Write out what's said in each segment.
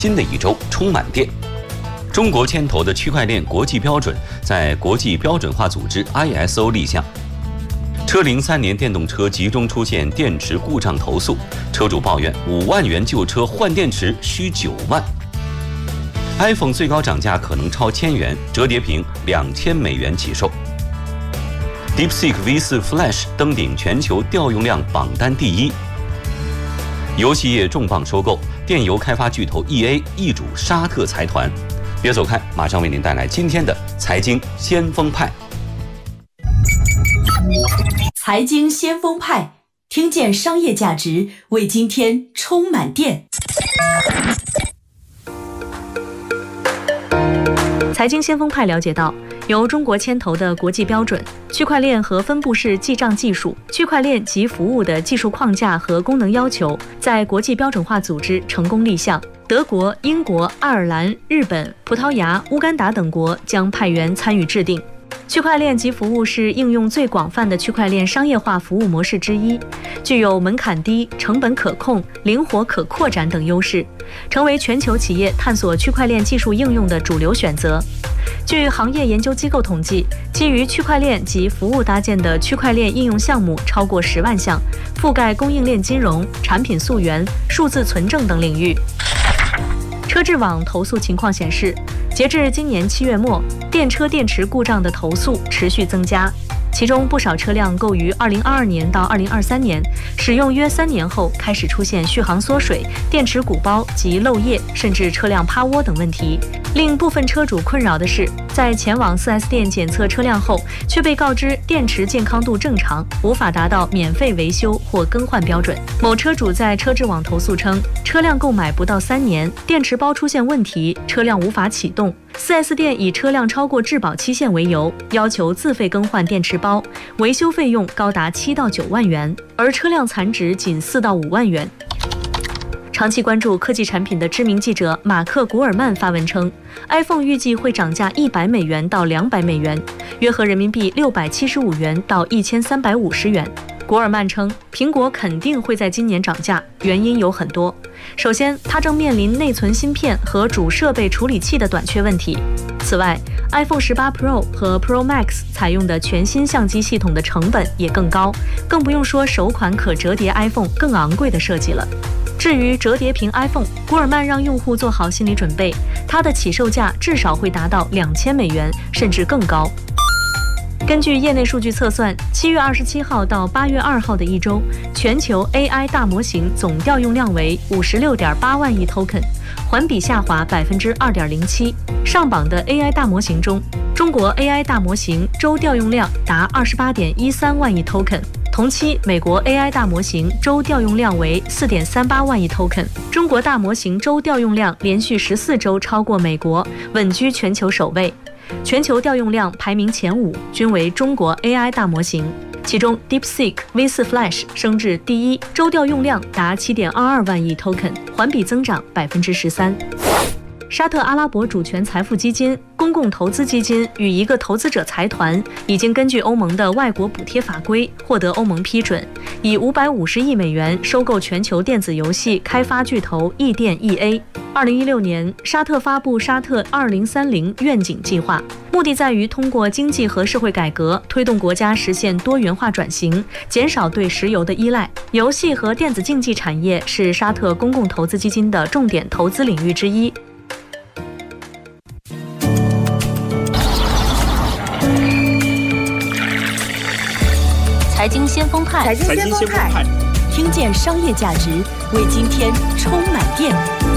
新的一周充满电。中国牵头的区块链国际标准在国际标准化组织 ISO 立项。车龄3年电动车集中出现电池故障投诉，车主抱怨5万元旧车换电池需9万。iPhone 最高涨价可能超1000元，折叠屏2000美元起售。DeepSeek V4 Flash 登顶全球调用量榜单第1。游戏业重磅收购，电游开发巨头 EA 易主沙特财团。别走开，马上为您带来今天的财经先锋派。 财经先锋派，听见商业价值，为今天充满电。 财经先锋派了解到，由中国牵头的国际标准、区块链和分布式记账技术、区块链及服务的技术框架和功能要求，在国际标准化组织成功立项。德国、英国、爱尔兰、日本、葡萄牙、乌干达等国将派员参与制定。区块链及服务是应用最广泛的区块链商业化服务模式之一，具有门槛低、成本可控、灵活可扩展等优势，成为全球企业探索区块链技术应用的主流选择。据行业研究机构统计，基于区块链及服务搭建的区块链应用项目超过10万项，覆盖供应链金融、产品溯源、数字存证等领域。车质网投诉情况显示，截至今年7月末，电车电池故障的投诉持续增加，其中不少车辆购于2022年到2023年，使用约3年后开始出现续航缩水、电池鼓包及漏液，甚至车辆趴窝等问题。令部分车主困扰的是，在前往 4S 店检测车辆后，却被告知电池健康度正常，无法达到免费维修或更换标准。某车主在车质网投诉称，车辆购买不到3年，电池包出现问题，车辆无法启动。4S 店以车辆超过质保期限为由，要求自费更换电池包，维修费用高达7到9万元，而车辆残值仅4到5万元。长期关注科技产品的知名记者马克·古尔曼发文称 ，iPhone 预计会涨价100美元到200美元，约合人民币675元到1350元。古尔曼称，苹果肯定会在今年涨价，原因有很多。首先，它正面临内存芯片和主设备处理器的短缺问题。此外 ，iPhone 18 Pro 和 Pro Max 采用的全新相机系统的成本也更高，更不用说首款可折叠 iPhone 更昂贵的设计了。至于折叠屏 iPhone， 古尔曼让用户做好心理准备，它的起售价至少会达到2000美元，甚至更高。根据业内数据测算，7月27号到8月2号的一周，全球 AI 大模型总调用量为56.8万亿 token， 环比下滑2.07%。上榜的 AI 大模型中，中国 AI 大模型周调用量达28.13万亿 token。同期，美国 AI 大模型周调用量为4.38万亿 token， 中国大模型周调用量连续14周超过美国，稳居全球首位。全球调用量排名前5均为中国 AI 大模型，其中 DeepSeek V4 Flash 升至第1，周调用量达7.22万亿 token， 环比增长13%。沙特阿拉伯主权财富基金、公共投资基金与一个投资者财团已经根据欧盟的外国补贴法规获得欧盟批准，以550亿美元收购全球电子游戏开发巨头易电 EA。2016年，沙特发布沙特2030愿景计划，目的在于通过经济和社会改革，推动国家实现多元化转型，减少对石油的依赖。游戏和电子竞技产业是沙特公共投资基金的重点投资领域之一。 财经先锋派，听见商业价值，为今天充满电。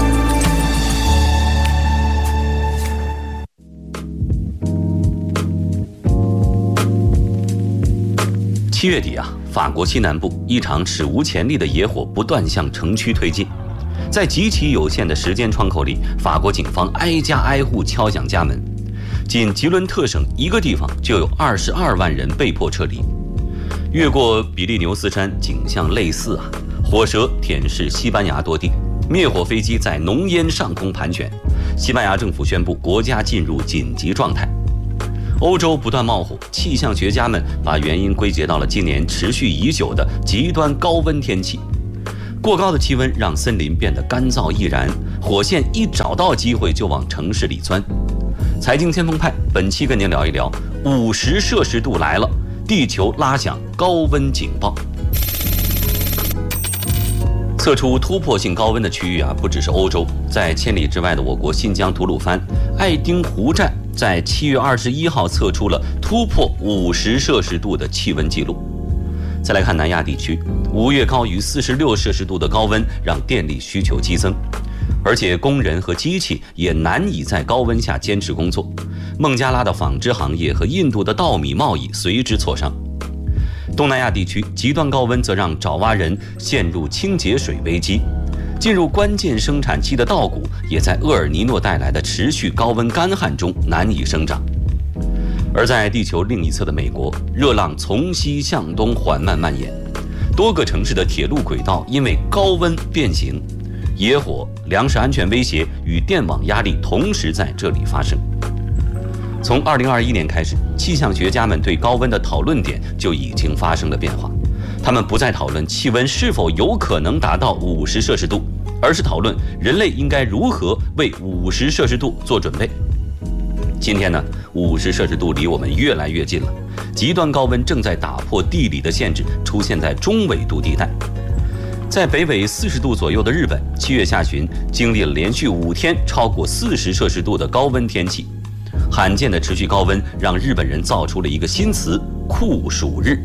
7月底法国西南部一场史无前例的野火不断向城区推进，在极其有限的时间窗口里，法国警方挨家挨户敲响家门，仅吉伦特省一个地方就有22万人被迫撤离。越过比利牛斯山，景象类似火舌舔舐西班牙多地，灭火飞机在浓烟上空盘旋。西班牙政府宣布国家进入紧急状态。欧洲不断冒火，气象学家们把原因归结到了今年持续已久的极端高温天气。 过高的气温让森林变得干燥易燃，火线一找到机会就往城市里钻。财经先锋派本期跟您聊一聊50摄氏度来了，地球拉响高温警报。测出突破性高温的区域不只是欧洲，在千里之外的我国新疆吐鲁番爱丁湖站，在7月21号测出了突破50摄氏度的气温记录。再来看南亚地区，5月高于46摄氏度的高温让电力需求激增，而且工人和机器也难以在高温下坚持工作。孟加拉的纺织行业和印度的稻米贸易随之挫伤。东南亚地区极端高温则让爪哇人陷入清洁水危机，进入关键生产期的稻谷也在厄尔尼诺带来的持续高温干旱中难以生长。而在地球另一侧的美国，热浪从西向东缓慢蔓延，多个城市的铁路轨道因为高温变形，野火、粮食安全威胁与电网压力同时在这里发生。从2021年开始，气象学家们对高温的讨论点就已经发生了变化。他们不再讨论气温是否有可能达到50摄氏度，而是讨论人类应该如何为50摄氏度做准备。今天呢，50摄氏度离我们越来越近了，极端高温正在打破地理的限制，出现在中纬度地带。在北纬40度左右的日本，7月下旬经历了连续5天超过40摄氏度的高温天气。罕见的持续高温让日本人造出了一个新词“酷暑日”。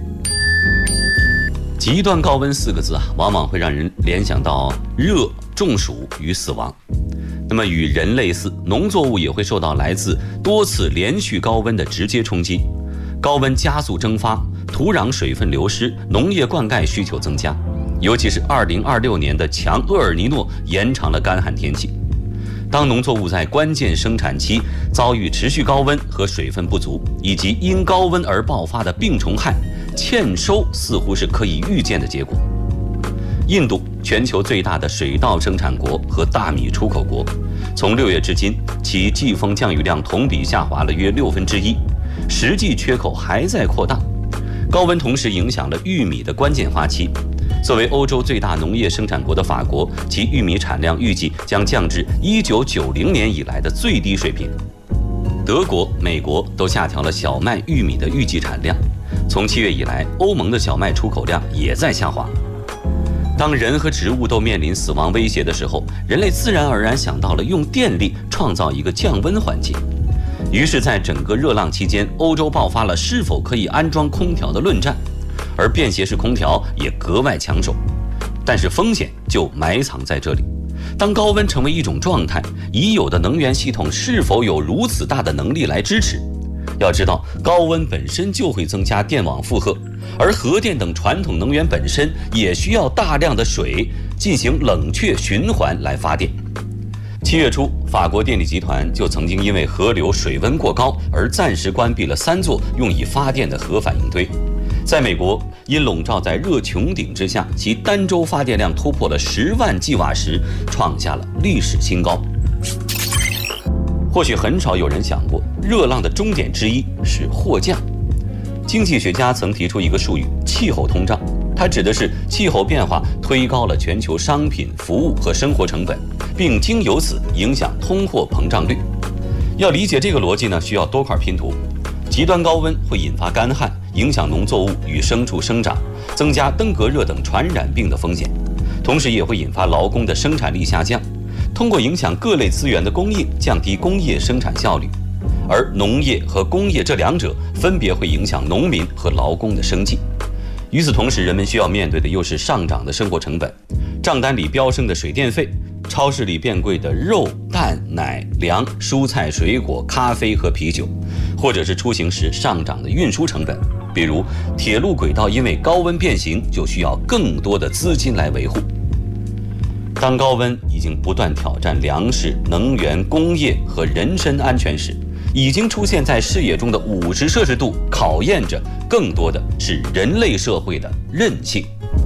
极端高温4个字往往会让人联想到热、中暑与死亡。那么与人类似，农作物也会受到来自多次连续高温的直接冲击。高温加速蒸发，土壤水分流失，农业灌溉需求增加。尤其是2026年的强厄尔尼诺延长了干旱天气。当农作物在关键生产期遭遇持续高温和水分不足，以及因高温而爆发的病虫害，欠收似乎是可以预见的结果。印度，全球最大的水稻生产国和大米出口国，从6月至今，其季风降雨量同比下滑了约1/6，实际缺口还在扩大。高温同时影响了玉米的关键花期。作为欧洲最大农业生产国的法国，其玉米产量预计将降至1990年以来的最低水平。德国、美国都下调了小麦、玉米的预计产量。从7月以来，欧盟的小麦出口量也在下滑。当人和植物都面临死亡威胁的时候，人类自然而然想到了用电力创造一个降温环境。于是，在整个热浪期间，欧洲爆发了是否可以安装空调的论战。而便携式空调也格外抢手，但是风险就埋藏在这里。当高温成为一种状态，已有的能源系统是否有如此大的能力来支持？要知道，高温本身就会增加电网负荷，而核电等传统能源本身也需要大量的水进行冷却循环来发电。7月初，法国电力集团就曾经因为河流水温过高而暂时关闭了3座用以发电的核反应堆。在美国，因笼罩在热穹顶之下，其单周发电量突破了10万吉瓦时，创下了历史新高。或许很少有人想过，热浪的终点之一是货价。经济学家曾提出一个术语“气候通胀”，它指的是气候变化推高了全球商品、服务和生活成本，并经由此影响通货膨胀率。要理解这个逻辑呢，需要多块拼图。极端高温会引发干旱，影响农作物与牲畜生长，增加登革热等传染病的风险，同时也会引发劳工的生产力下降，通过影响各类资源的供应，降低工业生产效率。而农业和工业这两者分别会影响农民和劳工的生计。与此同时，人们需要面对的又是上涨的生活成本，账单里飙升的水电费，超市里变贵的肉、蛋、奶、粮、蔬菜、水果、咖啡和啤酒，或者是出行时上涨的运输成本，比如铁路轨道因为高温变形，就需要更多的资金来维护。当高温已经不断挑战粮食、能源、工业和人身安全时，已经出现在视野中的50摄氏度，考验着更多的是人类社会的韧性。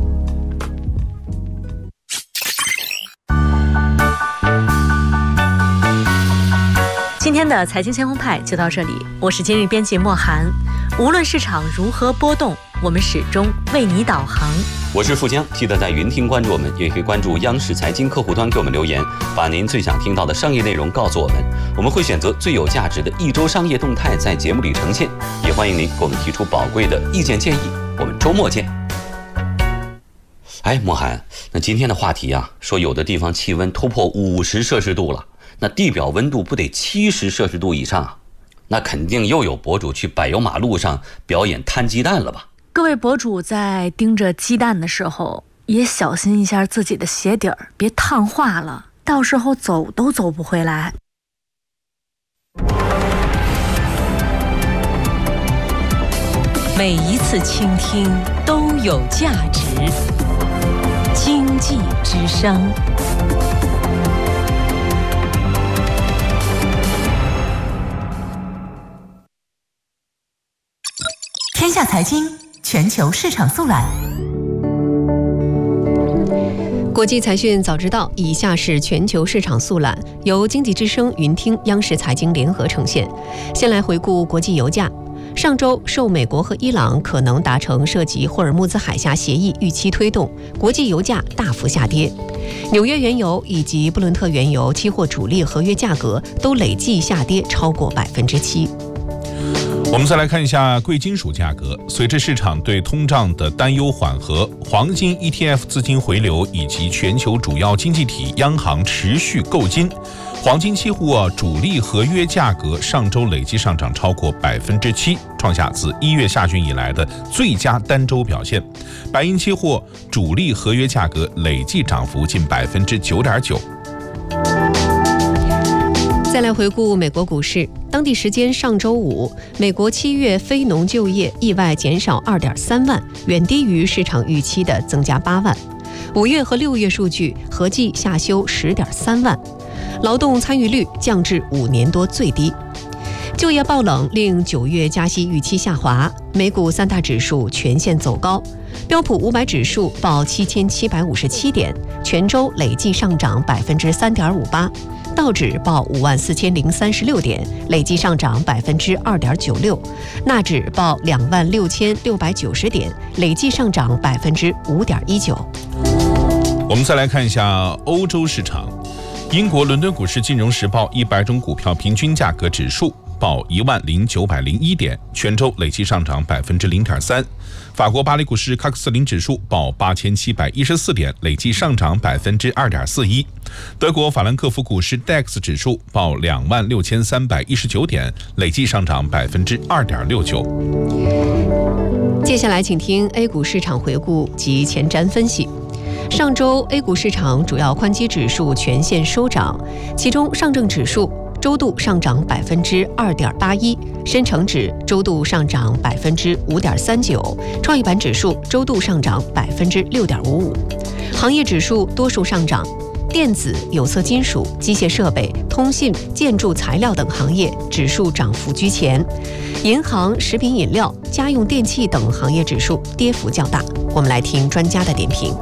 今天的财经先锋派就到这里，我是今日编辑莫涵。无论市场如何波动， 我们始终为你导航。 我是富江，记得在云听关注我们，也可以关注央视财经客户端给我们留言，把您最想听到的商业内容告诉我们，我们会选择最有价值的一周商业动态在节目里呈现，也欢迎您给我们提出宝贵的意见建议。我们周末见。哎，莫涵，那今天的话题啊，说有的地方气温突破50摄氏度了，那地表温度不得70摄氏度以上啊？那肯定又有博主去柏油马路上表演摊鸡蛋了吧？ 各位博主在盯着鸡蛋的时候，也小心一下自己的鞋底儿，别烫化了，到时候走都走不回来。 每一次倾听都有价值。经济之声。 天下财经全球市场速览。 国际财讯早知道，以下是全球市场速览，由经济之声、云听、央视财经联合呈现。先来回顾国际油价。上周受美国和伊朗可能达成涉及霍尔木兹海峡协议预期推动，国际油价大幅下跌。纽约原油以及布伦特原油期货主力合约价格都累计下跌超过7%。 我们再来看一下贵金属价格。随着市场对通胀的担忧缓和，黄金 ETF 资金回流以及全球主要经济体央行持续购金，黄金期货主力合约价格上周累计上涨超过7%，创下自1月下旬以来的最佳单周表现。白银期货主力合约价格累计涨幅近9.9%。 再来回顾美国股市，当地时间上周五，美国7月非农就业意外减少2.3万，远低于市场预期的增加8万。5月和6月数据合计下修10.3万，劳动参与率降至5年多最低。就业爆冷令9月加息预期下滑，美股3大指数全线走高，标普500指数报7757点，全周累计上涨3.58%。道指报54036点，累计上涨2.96%；纳指报26690点，累计上涨5.19%。 我们再来看一下欧洲市场，英国伦敦股市金融时报100种股票平均价格指数报10901点，全周累计上涨0.3%。法国巴黎股市喀克斯林指数报8714点，累计上涨2.41%。德国法兰克福股市 DAX 指数报26319点，累计上涨2.69%。 接下来请听 A 股市场回顾及前瞻分析。上周 A 股市场主要宽基指数全线收涨，其中上证指数周度上涨2.81%，深成指周度上涨5.39%，创业板指数周度上涨6.55%。行业指数多数上涨，电子、有色金属、机械设备、通信、建筑材料等行业指数涨幅居前，银行、食品饮料、家用电器等行业指数跌幅较大。我们来听专家的点评。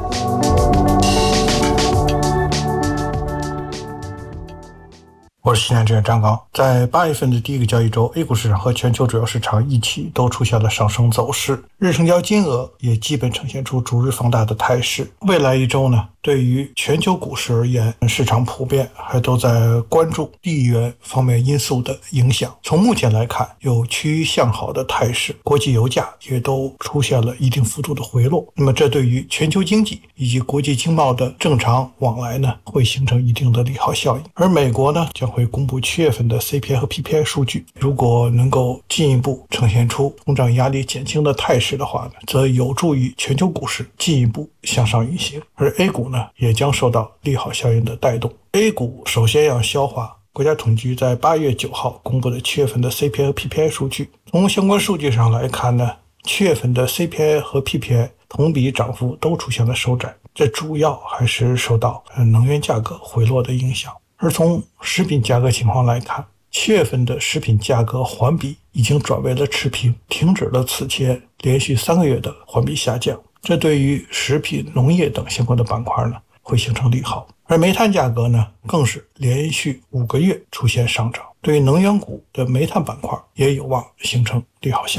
我是西南证券张刚。在8月份的第一个交易周， A 股市场和全球主要市场一起都出现了上升走势，日成交金额也基本呈现出逐日放大的态势。未来一周呢，对于全球股市而言，市场普遍还都在关注地缘方面因素的影响。从目前来看，有趋于向好的态势，国际油价也都出现了一定幅度的回落。那么这对于全球经济以及国际经贸的正常往来呢，会形成一定的利好效应。而美国呢，将会公布7月份的 CPI 和 PPI 数据，如果能够进一步呈现出通胀压力减轻的态势的话呢，则有助于全球股市进一步向上运行，而 A 股呢也将受到利好效应的带动。 A 股首先要消化国家统计局在8月9号公布的7月份的 CPI 和 PPI 数据。从相关数据上来看呢，7月份的 CPI 和 PPI 同比涨幅都出现了收窄，这主要还是受到能源价格回落的影响。而从食品价格情况来看，7月份的食品价格环比已经转为了持平，停止了此前连续3个月的环比下降，这对于食品、农业等相关的板块呢会形成利好。而煤炭价格呢更是连续5个月出现上涨，对于能源股的煤炭板块也有望形成利好效应。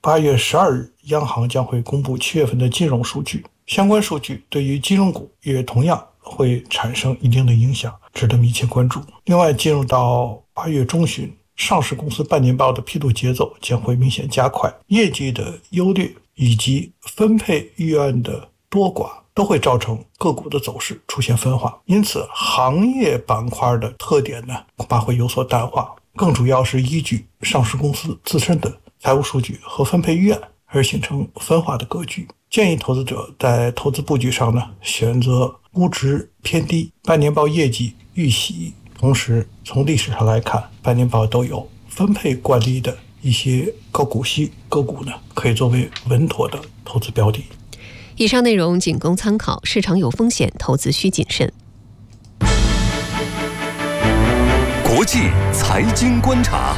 8月12日，央行将会公布7月份的金融数据，相关数据对于金融股也同样会产生一定的影响，值得密切关注。另外，进入到8月中旬，上市公司半年报的披露节奏将会明显加快，业绩的优劣以及分配预案的多寡都会造成个股的走势出现分化，因此行业板块的特点呢，恐怕会有所淡化，更主要是依据上市公司自身的财务数据和分配预案而形成分化的格局。建议投资者在投资布局上呢，选择估值偏低、半年报业绩预喜，同时从历史上来看，半年报都有分配惯例的一些高股息个股呢，可以作为稳妥的投资标的。 以上内容仅供参考，市场有风险，投资需谨慎。 国际财经观察。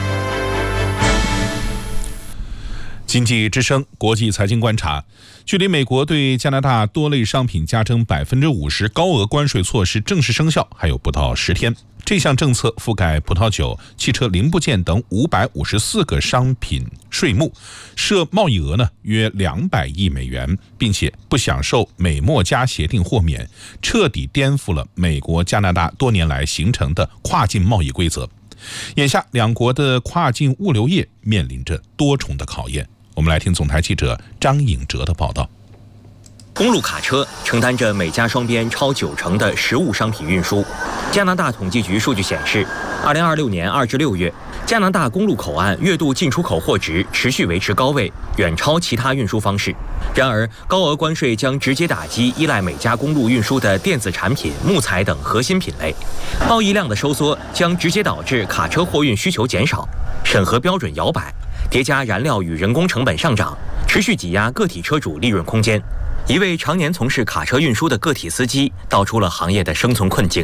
经济之声国际财经观察，距离美国对加拿大多类商品加征 50% 高额关税措施正式生效还有不到10天。这项政策覆盖葡萄酒、汽车零部件等554个商品税目，涉贸易额约200亿美元，并且不享受美墨加协定豁免，彻底颠覆了美国加拿大多年来形成的跨境贸易规则。眼下两国的跨境物流业面临着多重的考验。我们来听总台记者张颖哲的报道。 公路卡车承担着美加双边超90%的实物商品运输。加拿大统计局数据显示，2026年2至6月，加拿大公路口岸月度进出口货值持续维持高位，远超其他运输方式。然而，高额关税将直接打击依赖美加公路运输的电子产品、木材等核心品类。贸易量的收缩将直接导致卡车货运需求减少，审核标准摇摆，叠加燃料与人工成本上涨，持续挤压个体车主利润空间。一位常年从事卡车运输的个体司机道出了行业的生存困境。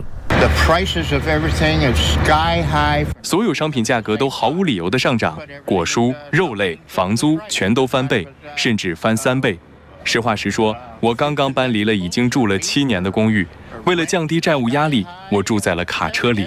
所有商品价格都毫无理由的上涨，果蔬、肉类、房租全都翻倍，甚至翻3倍。实话实说，我刚刚搬离了已经住了7年的公寓，为了降低债务压力，我住在了卡车里。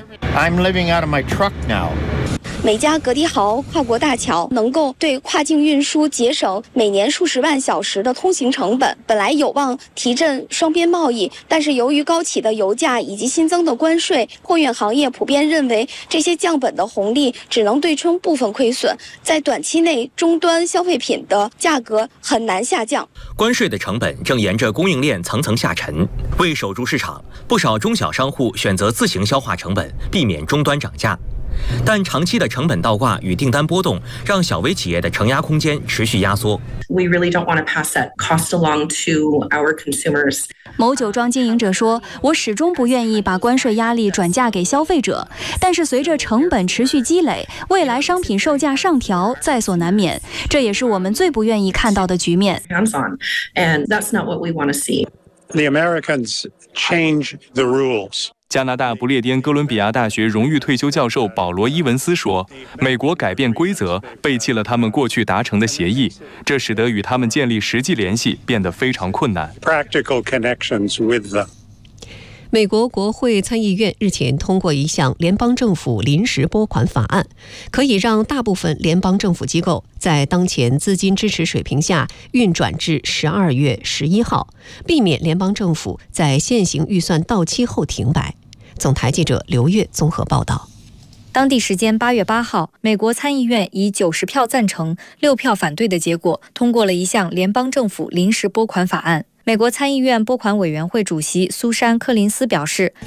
美加格迪豪跨国大桥能够对跨境运输节省每年数十万小时的通行成本，本来有望提振双边贸易，但是由于高企的油价以及新增的关税，货运行业普遍认为这些降本的红利只能对冲部分亏损，在短期内终端消费品的价格很难下降。 关税的成本正沿着供应链层层下沉，为守住市场，不少中小商户选择自行消化成本，避免终端涨价。但长期的成本倒挂与订单波动，让小微企业的承压空间持续压缩。 We really don't want to pass that cost along to our consumers. 某酒庄经营者说：“我始终不愿意把关税压力转嫁给消费者，但是随着成本持续积累，未来商品售价上调在所难免，这也是我们最不愿意看到的局面。” And that's not what we want to see. The Americans change the rules. 加拿大不列颠哥伦比亚大学荣誉退休教授保罗·伊文斯说：“美国改变规则，背弃了他们过去达成的协议，这使得与他们建立实际联系变得非常困难。” Practical connections with them. 美国国会参议院日前通过一项联邦政府临时拨款法案，可以让大部分联邦政府机构在当前资金支持水平下运转至12月11号，避免联邦政府在现行预算到期后停摆。总台记者刘月综合报道。 当地时间8月8号，美国参议院以90票赞成、6票反对的结果，通过了一项联邦政府临时拨款法案。美国参议院拨款委员会主席苏珊·柯林斯表示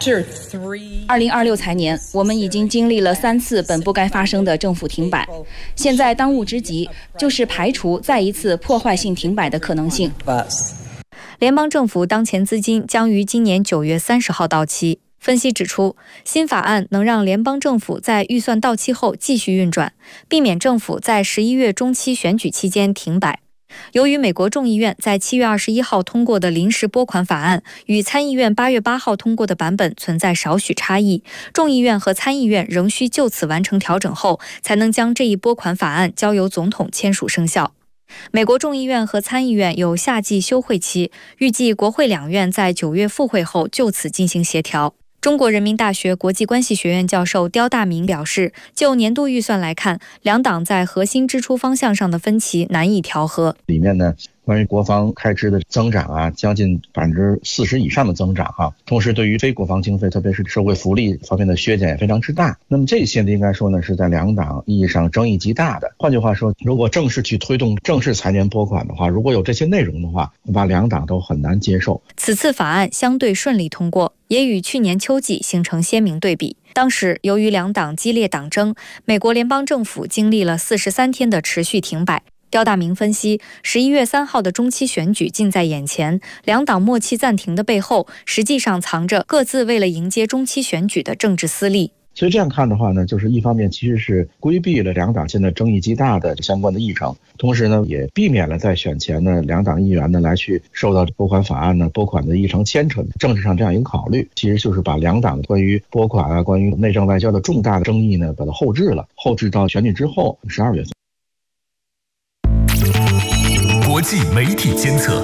，2026财年，我们已经经历了3次本不该发生的政府停摆，现在当务之急就是排除再一次破坏性停摆的可能性。 联邦政府当前资金将于今年9月30号到期。分析指出，新法案能让联邦政府在预算到期后继续运转，避免政府在11月中期选举期间停摆。由于美国众议院在7月21号通过的临时拨款法案与参议院8月8号通过的版本存在少许差异，众议院和参议院仍需就此完成调整后，才能将这一拨款法案交由总统签署生效。美国众议院和参议院有夏季休会期，预计国会两院在9月复会后就此进行协调。 中国人民大学国际关系学院教授刁大明表示，就年度预算来看，两党在核心支出方向上的分歧难以调和。 里面呢，关于国防开支的增长啊，将近40%以上的增长哈。同时，对于非国防经费，特别是社会福利方面的削减也非常之大。那么这些呢，应该说呢，是在两党意义上争议极大的。换句话说，如果正式去推动正式财年拨款的话，如果有这些内容的话，恐怕两党都很难接受。 此次法案相对顺利通过，也与去年秋季形成鲜明对比。当时由于两党激烈党争，美国联邦政府经历了43天的持续停摆。刁大明分析，11月3号的中期选举近在眼前，两党默契暂停的背后，实际上藏着各自为了迎接中期选举的政治私利。 所以这样看的话呢，就是一方面其实是规避了两党现在争议极大的相关的议程，同时呢也避免了在选前呢两党议员呢来去受到拨款法案呢拨款的议程牵扯，政治上这样一个考虑，其实就是把两党关于拨款啊、关于内政外交的重大的争议呢把它后置了，后置到选举之后12月份。 国际媒体监测。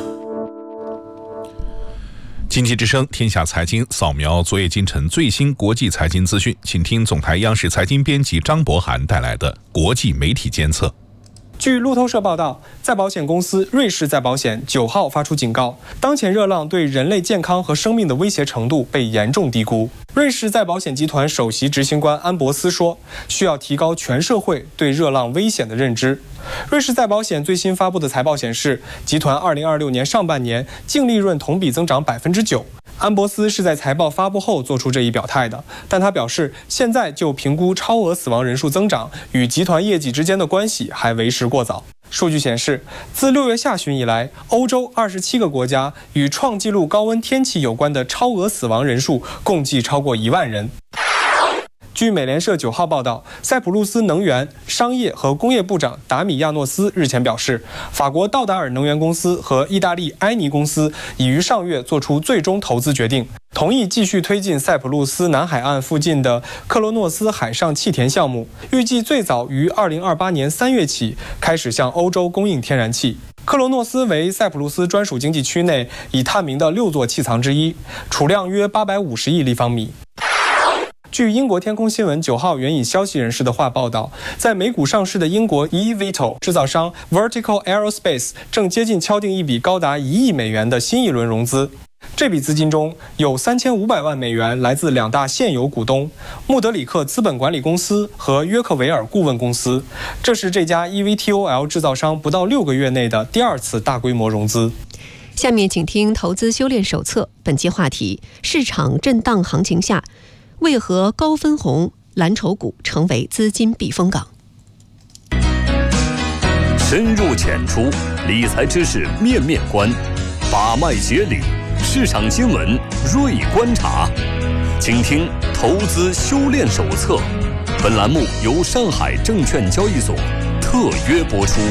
经济之声天下财经扫描昨夜今晨最新国际财经资讯，请听总台央视财经编辑张博涵带来的国际媒体监测。 据路透社报道，再保险公司瑞士再保险9号发出警告，当前热浪对人类健康和生命的威胁程度被严重低估。瑞士再保险集团首席执行官安博斯说，需要提高全社会对热浪危险的认知。瑞士再保险最新发布的财报显示，集团2026年上半年净利润同比增长9%。安博斯是在财报发布后做出这一表态的，但他表示，现在就评估超额死亡人数增长与集团业绩之间的关系还为时过早。数据显示，自6月下旬以来，欧洲27个国家与创纪录高温天气有关的超额死亡人数共计超过1万人。据美联社9号报道，塞浦路斯能源、商业和工业部长达米亚诺斯日前表示，法国道达尔能源公司和意大利埃尼公司已于上月做出最终投资决定，同意继续推进塞浦路斯南海岸附近的克罗诺斯海上气田项目，预计最早于2028年3月起开始向欧洲供应天然气。克罗诺斯为塞浦路斯专属经济区内已探明的6座气槽之一，储量约850亿立方米。据英国天空新闻9号援引消息人士的话报道，在美股上市的英国 eVTOL 制造商 Vertical Aerospace 正接近敲定一笔高达1亿美元的新一轮融资。这笔资金中有3500万美元来自2大现有股东穆德里克资本管理公司和约克维尔顾问公司，这是这家 eVTOL 制造商不到6个月内的第2次大规模融资。 下面请听投资修炼手册，本期话题：市场震荡行情下，为何高分红蓝筹股成为资金避风港？ 深入浅出，理财知识面面观，把脉解理，市场新闻锐观察。请听投资修炼手册。本栏目由上海证券交易所特约播出。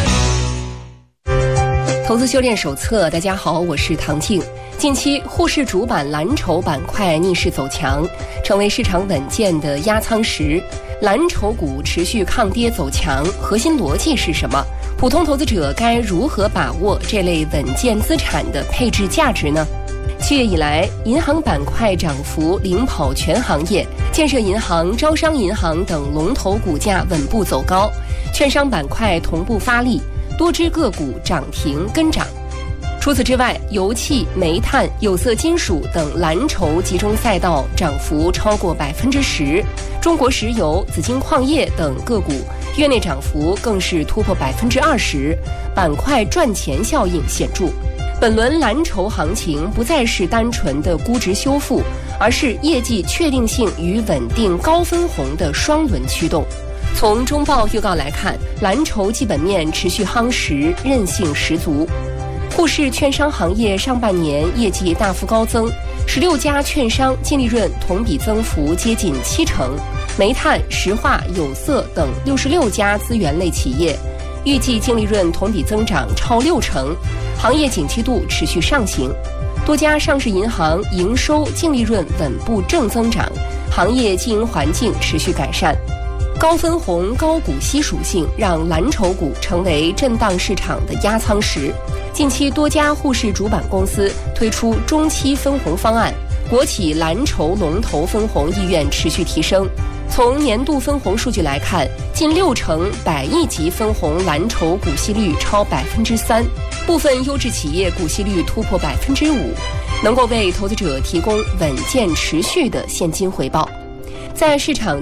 投资修炼手册，大家好，我是唐静。近期沪市主板蓝筹板块逆势走强，成为市场稳健的压舱石。蓝筹股持续抗跌走强，核心逻辑是什么？普通投资者该如何把握这类稳健资产的配置价值呢？7月以来，银行板块涨幅领跑全行业，建设银行、招商银行等龙头股价稳步走高，券商板块同步发力，多只个股涨停跟涨。除此之外，油气、煤炭、有色金属等蓝筹集中赛道涨幅超过10%，中国石油、紫金矿业等个股月内涨幅更是突破20%，板块赚钱效应显著。本轮蓝筹行情不再是单纯的估值修复，而是业绩确定性与稳定高分红的双轮驱动。从中报预告来看，蓝筹基本面持续夯实，韧性十足。沪市券商行业上半年业绩大幅高增，16家券商净利润同比增幅接近70%，煤炭、石化、有色等66家资源类企业预计净利润同比增长超60%，行业景气度持续上行。多家上市银行营收、净利润稳步正增长，行业经营环境持续改善。高分红、高股息属性让蓝筹股成为震荡市场的压舱石。近期多家沪市主板公司推出中期分红方案， 国企蓝筹龙头分红意愿持续提升。从年度分红数据来看，近60%100亿级分红蓝筹股息率超3%，部分优质企业股息率突破5%，能够为投资者提供稳健持续的现金回报。在市场